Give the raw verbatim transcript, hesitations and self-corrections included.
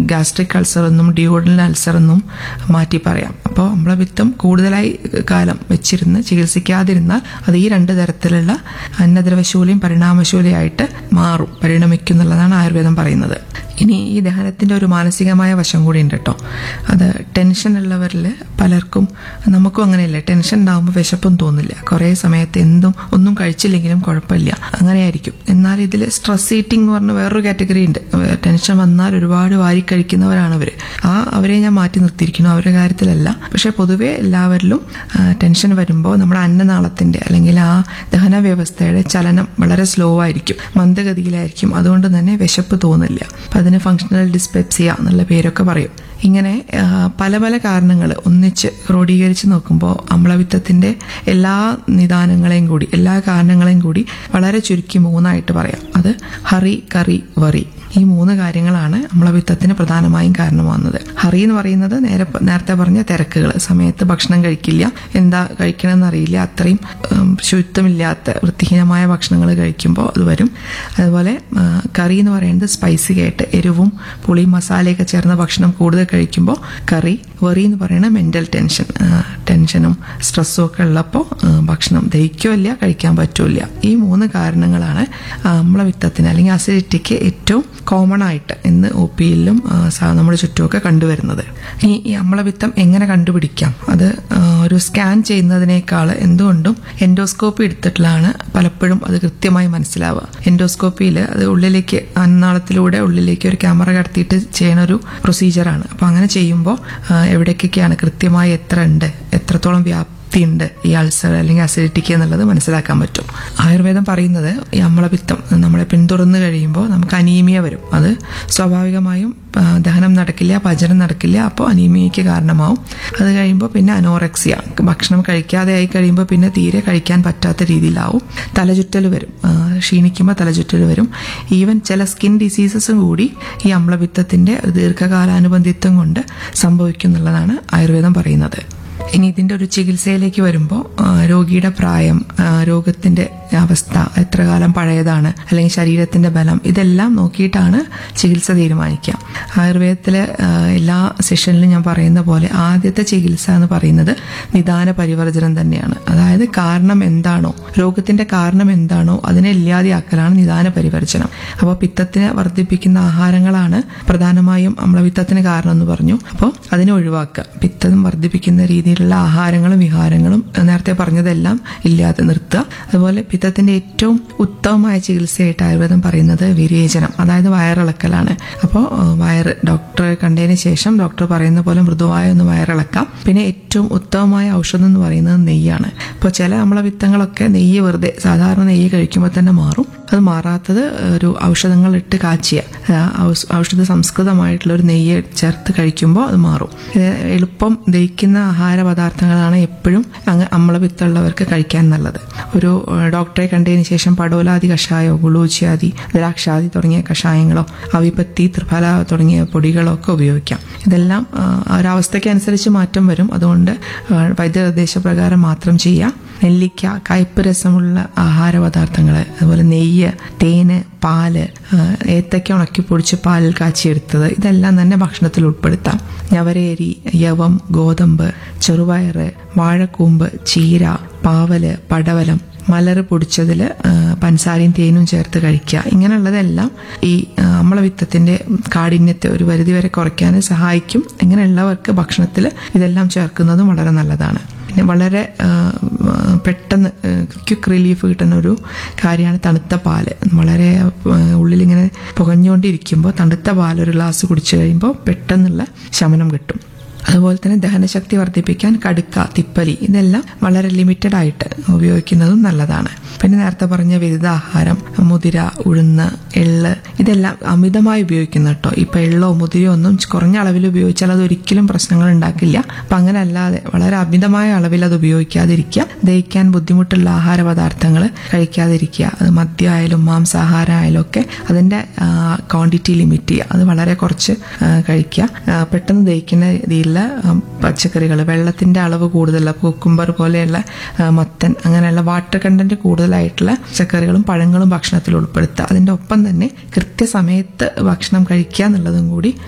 Gastric ulcer എന്നും ഡിയോഡനൽ ulcer എന്നും മാറ്റി പറയാം. അപ്പോൾ അമ്ലപിത്തം കൂടുതലായി കാലം വെച്ചിരുന്ന് ചികിത്സിക്കാതിരുന്നാൽ അത് ഈ രണ്ട് തരത്തിലുള്ള അന്നദ്രവശൂലയും പരിണാമശൂലയായിട്ട് മാറും, പരിണമിക്കും എന്നുള്ളതാണ് ആയുർവേദം പറയുന്നത്. ഇനി ഈ ദഹനത്തിന്റെ ഒരു മാനസികമായ വശം കൂടി ഉണ്ട് കേട്ടോ. അത് ടെൻഷൻ ഉള്ളവരിൽ പലർക്കും, നമുക്കും അങ്ങനെയല്ലേ, ടെൻഷൻ ഉണ്ടാകുമ്പോൾ വിശപ്പും തോന്നില്ല, കുറേ സമയത്ത് എന്തും ഒന്നും കഴിച്ചില്ലെങ്കിലും കുഴപ്പമില്ല, അങ്ങനെയായിരിക്കും. എന്നാൽ ഇതിൽ സ്ട്രെസ് ഈറ്റിംഗ് എന്ന് പറഞ്ഞ വേറൊരു കാറ്റഗറി ഉണ്ട്. ടെൻഷൻ വന്നാൽ ഒരുപാട് വാരി കഴിക്കുന്നവരാണ് അവർ. ആ അവരെ ഞാൻ മാറ്റി നിർത്തിയിരിക്കുന്നു, അവരുടെ കാര്യത്തിലല്ല. പക്ഷെ പൊതുവെ എല്ലാവരിലും ടെൻഷൻ വരുമ്പോൾ നമ്മുടെ അന്നനാളത്തിന്റെ അല്ലെങ്കിൽ ആ ദഹന വ്യവസ്ഥയുടെ ചലനം വളരെ സ്ലോ ആയിരിക്കും, മന്ദഗതിയിലായിരിക്കും. അതുകൊണ്ട് തന്നെ വിശപ്പ് തോന്നില്ല. അപ്പൊ അതിന് ഫങ്ഷണൽ ഡിസ്പെപ്സിയ എന്നുള്ള പേരൊക്കെ പറയും. ഇങ്ങനെ പല പല കാരണങ്ങൾ ഒന്നിച്ച് ക്രോഡീകരിച്ച് നോക്കുമ്പോൾ അമ്ലപിത്തത്തിന്റെ എല്ലാ നിദാനങ്ങളെയും കൂടി എല്ലാ കാരണങ്ങളെയും കൂടി വളരെ ചുരുക്കി മൂന്നായിട്ട് പറയാം. അത് ഹറി, കറി, വറി, ഈ മൂന്ന് കാര്യങ്ങളാണ് അമ്ലപിത്തത്തിന് പ്രധാനമായും കാരണമാകുന്നത്. ഹറി എന്ന് പറയുന്നത് നേരെ നേരത്തെ പറഞ്ഞ തിരക്കുകൾ, സമയത്ത് ഭക്ഷണം കഴിക്കില്ല, എന്താ കഴിക്കണമെന്ന് അറിയില്ല, അത്രയും ശുദ്ധമില്ലാത്ത വൃത്തിഹീനമായ ഭക്ഷണങ്ങൾ കഴിക്കുമ്പോൾ അത് വരും. അതുപോലെ കറി എന്ന് പറയുന്നത് സ്പൈസി ആയിട്ട് എരിവും പുളിയും മസാലയൊക്കെ ചേർന്ന ഭക്ഷണം കൂടുതൽ കഴിക്കുമ്പോൾ കറി. വറി എന്ന് പറയുന്നത് മെന്റൽ ടെൻഷൻ, ടെൻഷനും സ്ട്രെസ്സും ഒക്കെ ഉള്ളപ്പോൾ ഭക്ഷണം ദഹിക്കില്ല, കഴിക്കാൻ പറ്റൂല. ഈ മൂന്ന് കാരണങ്ങളാണ് അമ്ലപിത്തത്തിന് അല്ലെങ്കിൽ അസിഡിറ്റിക്ക് ഏറ്റവും കോമൺ ആയിട്ട് ഇന്ന് ഒ പിയിലും നമ്മുടെ ചുറ്റുമൊക്കെ കണ്ടുവരുന്നത്. ഇനി ഈ അമ്ലപിത്തം എങ്ങനെ കണ്ടുപിടിക്കാം? അത് ഒരു സ്കാൻ ചെയ്യുന്നതിനേക്കാൾ എന്തുകൊണ്ടും എൻഡോസ്കോപ്പി എടുത്തിട്ടുള്ളതാണ് പലപ്പോഴും അത് കൃത്യമായി മനസ്സിലാവുക. എൻഡോസ്കോപ്പിയിൽ അത് ഉള്ളിലേക്ക് അന്നാളത്തിലൂടെ ഉള്ളിലേക്ക് ഒരു ക്യാമറ കടത്തിയിട്ട് ചെയ്യുന്ന ഒരു പ്രൊസീജിയറാണ്. അപ്പൊ അങ്ങനെ ചെയ്യുമ്പോൾ എവിടേക്കൊക്കെയാണ് കൃത്യമായി എത്ര ഉണ്ട്, എത്രത്തോളം വ്യാപ്തി ഉണ്ട് ഈ അൾസർ അല്ലെങ്കിൽ അസിഡിറ്റിക്ക് എന്നുള്ളത് മനസ്സിലാക്കാൻ പറ്റും. ആയുർവേദം പറയുന്നത് ഈ അമ്ലപിത്തം നമ്മളെ പിന്തുടർന്ന് കഴിയുമ്പോൾ നമുക്ക് അനീമിയ വരും. അത് സ്വാഭാവികമായും ദഹനം നടക്കില്ല, പചനം നടക്കില്ല, അപ്പോൾ അനീമിയയ്ക്ക് കാരണമാവും. അത് കഴിയുമ്പോൾ പിന്നെ അനോറക്സിയ, ഭക്ഷണം കഴിക്കാതെ ആയി കഴിയുമ്പോൾ പിന്നെ തീരെ കഴിക്കാൻ പറ്റാത്ത രീതിയിലാവും. തലചുറ്റൽ വരും, ക്ഷീണിക്കുമ്പോൾ തലചുറ്റൽ വരും. ഈവൻ ചില സ്കിൻ ഡിസീസസും കൂടി ഈ അമ്ലപിത്തത്തിന്റെ ദീർഘകാലാനുബന്ധിത്വം കൊണ്ട് സംഭവിക്കും എന്നുള്ളതാണ് ആയുർവേദം പറയുന്നത്. ഇനി ഇതിന്റെ ഒരു ചികിത്സയിലേക്ക് വരുമ്പോൾ രോഗിയുടെ പ്രായം, രോഗത്തിന്റെ അവസ്ഥ, എത്ര കാലം പഴയതാണ്, അല്ലെങ്കിൽ ശരീരത്തിന്റെ ബലം, ഇതെല്ലാം നോക്കിയിട്ടാണ് ചികിത്സ തീരുമാനിക്കുക. ആയുർവേദത്തിലെ എല്ലാ സെഷനിലും ഞാൻ പറയുന്ന പോലെ ആദ്യത്തെ ചികിത്സ എന്ന് പറയുന്നത് നിദാന പരിവർജനം തന്നെയാണ്. അതായത് കാരണം എന്താണോ, രോഗത്തിന്റെ കാരണം എന്താണോ അതിനെ ഇല്ലാതെയാക്കലാണ് നിദാന പരിവർജനം. അപ്പോൾ പിത്തത്തിനെ വർദ്ധിപ്പിക്കുന്ന ആഹാരങ്ങളാണ് പ്രധാനമായും അമ്ലപിത്തത്തിന് കാരണം എന്ന് പറഞ്ഞു. അപ്പോൾ അതിനെ ഒഴിവാക്കുക. പിത്തം വർദ്ധിപ്പിക്കുന്ന രീതിയിലുള്ള ആഹാരങ്ങളും വിഹാരങ്ങളും നേരത്തെ പറഞ്ഞതെല്ലാം ഇല്ലാതെ നിർത്തുക. അതുപോലെ പിത്തത്തിന്റെ ഏറ്റവും ഉത്തമമായ ചികിത്സയായിട്ട് ആയുർവേദം പറയുന്നത് വിരേചനം, അതായത് വയറിളക്കലാണ്. അപ്പോൾ വയറ് ഡോക്ടറെ കണ്ടതിന് ശേഷം ഡോക്ടർ പറയുന്ന പോലെ മൃദുവായ ഒന്ന് വയറിളക്കാം. പിന്നെ ഏറ്റവും ഉത്തമമായ ഔഷധം എന്ന് പറയുന്നത് നെയ്യാണ്. ഇപ്പോൾ ചില അമ്ലപിത്തങ്ങളൊക്കെ നെയ്യ് വെറുതെ സാധാരണ നെയ്യ് കഴിക്കുമ്പോൾ തന്നെ മാറും. അത് മാറാത്തത് ഒരു ഔഷധങ്ങൾ ഇട്ട് കാച്ചിയ ഔഷധ സംസ്കൃതമായിട്ടുള്ള ഒരു നെയ്യ് ചേർത്ത് കഴിക്കുമ്പോൾ അത് മാറും. എളുപ്പം ദഹിക്കുന്ന ആഹാര പദാർത്ഥങ്ങളാണ് എപ്പോഴും അങ്ങ് അമ്ലപിത്തമുള്ളവർക്ക് കഴിക്കാൻ നല്ലത്. ഒരു ഡോക്ടറെ കണ്ടതിന് ശേഷം പടോലാദി കഷായോ ഗുളൂച്ചിയാദി ദ്രാക്ഷാദി തുടങ്ങിയ കഷായങ്ങളോ അവിപത്തി ത്രിഫല തുടങ്ങിയ പൊടികളോ ഒക്കെ ഉപയോഗിക്കാം. ഇതെല്ലാം ഒരവസ്ഥയ്ക്ക് അനുസരിച്ച് മാറ്റം വരും. അതുകൊണ്ട് വൈദ്യനിർദ്ദേശപ്രകാരം മാത്രം ചെയ്യാം. നെല്ലിക്ക, കയ്പ് രസമുള്ള ആഹാര പദാർത്ഥങ്ങൾ, അതുപോലെ നെയ്യ്, തേന്, പാല്, ഏത്തക്ക ഉണക്കി പൊടിച്ച് പാലിൽ കാച്ചിയെടുത്തത്, ഇതെല്ലാം തന്നെ ഭക്ഷണത്തിൽ ഉൾപ്പെടുത്താം. ഞവരേരി, യവം, ഗോതമ്പ്, ചെറുപയറ്, വാഴക്കൂമ്പ്, ചീര, പാവല്, പടവലം, മലറ് പൊടിച്ചതിൽ പഞ്ചസാരയും തേനും ചേർത്ത് കഴിക്കുക. ഇങ്ങനെയുള്ളതെല്ലാം ഈ അമ്ലപിത്തത്തിന്റെ കാഠിന്യത്തെ ഒരു പരിധിവരെ കുറയ്ക്കാൻ സഹായിക്കും. ഇങ്ങനെയുള്ളവർക്ക് ഭക്ഷണത്തിൽ ഇതെല്ലാം ചേർക്കുന്നതും വളരെ നല്ലതാണ്. പിന്നെ വളരെ പെട്ടെന്ന് ക്വിക്ക് റിലീഫ് കിട്ടുന്ന ഒരു കാര്യമാണ് തണുത്ത പാല്. വളരെ ഉള്ളിലിങ്ങനെ പുകഞ്ഞുകൊണ്ടിരിക്കുമ്പോൾ തണുത്ത പാൽ ഒരു ഗ്ലാസ് കുടിച്ചു കഴിയുമ്പോൾ പെട്ടെന്നുള്ള ശമനം കിട്ടും. അതുപോലെ തന്നെ ദഹനശക്തി വർദ്ധിപ്പിക്കാൻ കടുക്ക, തിപ്പലി, ഇതെല്ലാം വളരെ ലിമിറ്റഡ് ആയിട്ട് ഉപയോഗിക്കുന്നതും നല്ലതാണ്. പിന്നെ നേരത്തെ പറഞ്ഞ വിരുദ്ധാഹാരം, മുതിര, ഉഴുന്ന്, എള്ള്, ഇതെല്ലാം അമിതമായി ഉപയോഗിക്കുന്ന കേട്ടോ. ഇപ്പൊ എള്ളോ മുതിരയോ ഒന്നും കുറഞ്ഞ അളവിൽ ഉപയോഗിച്ചാൽ അത് ഒരിക്കലും പ്രശ്നങ്ങൾ ഉണ്ടാക്കില്ല. അപ്പൊ അങ്ങനെ അല്ലാതെ വളരെ അമിതമായ അളവിൽ അത് ഉപയോഗിക്കാതിരിക്കുക. ദഹിക്കാൻ ബുദ്ധിമുട്ടുള്ള ആഹാര പദാർത്ഥങ്ങൾ കഴിക്കാതിരിക്കുക. അത് മദ്യമായാലും മാംസാഹാരമായാലും ഒക്കെ അതിന്റെ ക്വാണ്ടിറ്റി ലിമിറ്റ് ചെയ്യുക. അത് വളരെ കുറച്ച് കഴിക്കുക. പെട്ടെന്ന് ദഹിക്കുന്ന രീതിയിലുള്ള പച്ചക്കറികൾ, വെള്ളത്തിന്റെ അളവ് കൂടുതലുള്ള കുക്കുംബർ പോലെയുള്ള മത്തൻ, അങ്ങനെയുള്ള വാട്ടർ കണ്ടന്റ് കൂടുതലായിട്ടുള്ള പച്ചക്കറികളും പഴങ്ങളും ഭക്ഷണത്തിൽ ഉൾപ്പെടുത്തുക. അതിന്റെ ഒപ്പം തന്നെ കൃത്യസമയത്ത് ഭക്ഷണം കഴിക്കുക എന്നുള്ളതും കൂടി